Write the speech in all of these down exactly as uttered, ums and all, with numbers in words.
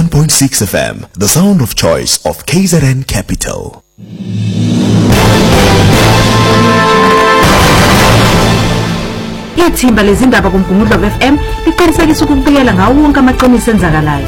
eighty-nine point six F M, the sound of choice of K Z N Capital. Ithimba lezindaba kuMgungundlo F M liqinisekisa ukubuyela ngawo wonke amaqiniso enzakalayo.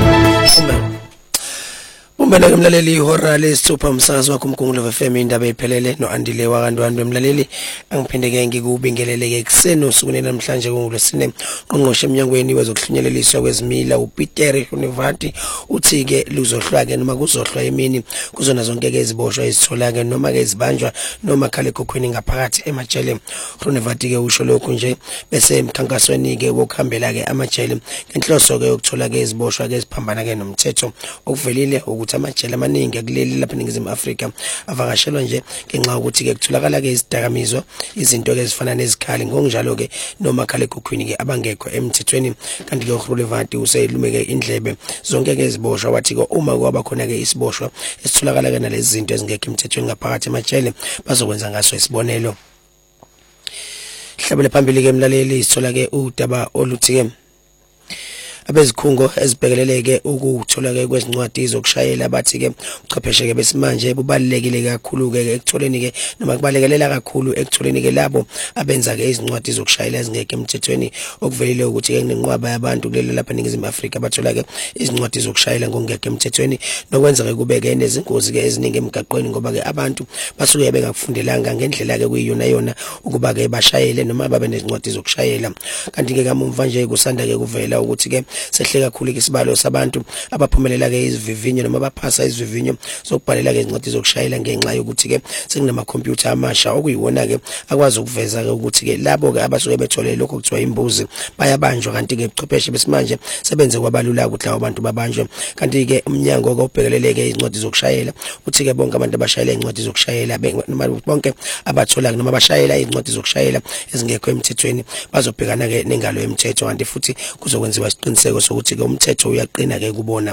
Umbele kumlaleli ihora lesithupha umsakazo wakho uMgungundlo F M indaba ephelele noAndile wakandwandwe mlaleli angiphindeke ngikubingeleleke ekseni usuku namhlanje ngoLwesine qonqoshe eminyangweni wezokuhlunyeleliswa kwezimila uPieter Hunevati uthi ke luzohlwa ke noma kuzohlwa emini kuzona zonke ke iziboshwa ezithola ke noma ke izibanjwa noma khale kokweni ngaphakathi emajele. Hunevati ke usho lokhu nje bese emkhankasweni ke wokuhambela ke amajele enhloso ke yokuthola ke iziboshwa ke eziphambana ke nomthetho okuvelile ukuthi amajele amaningi akuleli lapha eNingizimu Afrika avakashelwa nje ngenxa ukuthi ke kutholakala ke izidakamizwa izinto ke ezifana nezikhali ngokunjalo ke noma khale kokweni ke abangekho emthethweni. Kanti ke uRelevant useyilumeke indlebe zonke ke iziboshwa wathi ke uma kwaba khona ke isiboshwa esitholakala ke nalezi zinto ezingekho emthethweni ngaphakathi emajele bazokwenza ngaso isibonelo. Hlabele phambili ke mlaleli sithola ke udaba oluthi ke abezikhungo ezibhekeleleke ukuthola ke kwezincwadi zokushayela bathi ke uchwepheshe ke besimanje bubalekile kakhulu ke ekutholeni ke noma kubalekelela kakhulu ekutholeni ke labo abenza ke izincwadi zokushayela ezingeke emthethweni okuvelile ukuthi ke kunenqwaba yabantu kuleli lapha eNingizimu Afrika bathola ke izincwadi zokushayela ngokungeke emthethweni nokwenza ke kube ke nezingozi ke eziningi emgaqweni ngoba ke abantu basuke bengakufundelanga ngendlela ke kuyiyona yona ukuba ke bashayele noma babe nezincwadi zokushayela. Kanti ke kamumva nje kusanda ke kuvela ukuthi ke sehle kakhulu isibalo sabantu abaphumelela ke izivivinyo noma baphasa izivivinyo zokubhalela ke izincwadi zokushayela ngenxa yokuthi ke sekunama computer amasha okuyiwona ke akwazi ukuveza ke ukuthi ke labo ke abasuke bethole lokho kuthiwa imbuzi bayabanjwa. Kanti ke ubuchwepheshe besimanje sebenze kwabalula ukuthi labo bantu babanjwe. Kanti ke umnyango obhekeleleke izincwadi zokushayela uthi ke bonke abantu abashayela izincwadi zokushayela noma bonke abathola noma bashayela izincwadi zokushayela ezingekho emthethweni bazobhekana ke nengalo yemthetho. Kanti futhi kuzokwenziwa isiqiniseko sokuthi ke umthetho uyaqina ke kubona.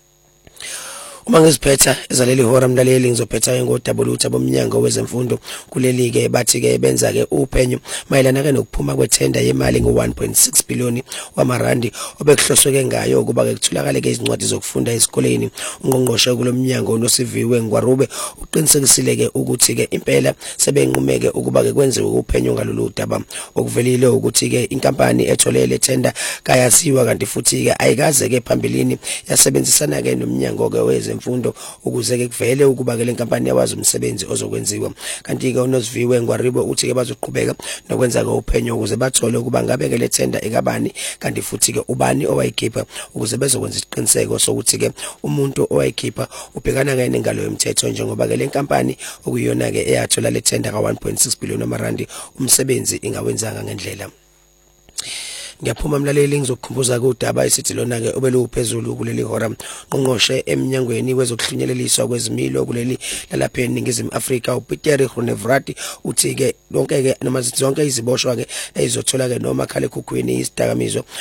Uma ngiziphetha ezaleli hora mlaleli ngizophetha ngodaba lutho bomnyango wezemfundo kuleli ke bathi ke benza ke uphenyo mayelana ke nokuphuma kwethenda yemali ngo one point six billion wamarandi obekuhloswe ke ngayo ukuba ke kutholakala ke izincwadi zokufunda esikoleni. Ungqongqoshe kulomnyango noSiviwe Ngwarube uqinisekisile ke ukuthi ke impela sebenqumeke ukuba ke kwenziwe uphenyo ngalolu daba okuvelile ukuthi ke inkampani etholele tender kayasiwa kanti futhi ke ayikaze ke phambilini yasebenzisana ke nomnyango ke weze mfundo ukuze ke kuvele ukuba ke lenkampani yawazi umsebenzi ozokwenziwa. Kanti ke uNosiviwe Ngwaribo uthi ke bazoqhubeka nokwenza ke uphenyo ukuze bathole ukuba ngabe ke le tender ekabani kanti futhi ke ubani owayikhipha ukuze bezokwenza isiqiniseko sokuthi ke umuntu owayikhipha ubhekana ke nengalo yomthetho njengoba ke lenkampani okuyona ke eyathola le tender ka one point six billion amarandi umsebenzi ingawenzanga ngendlela. Ngiyaphuma mlaleli ngizokukhumbuza kodaba esithi lona ke obeluphezulu kuleli hora qonqoshe eminyangweni wezokuhlunyeleliswa kwezimilo kuleli lalapha eNingizimu Afrika uPieter Hunevati uthi ke lonke ke noma zonke iziboshwa ke ezothola ke noma khale kokweni isidakamizwa